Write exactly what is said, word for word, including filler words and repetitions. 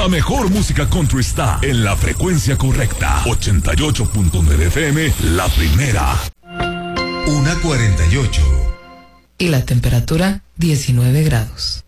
La mejor música country está en la frecuencia correcta. ochenta y ocho punto nueve F M, la primera. Una cuarenta y ocho. Y la temperatura, diecinueve grados.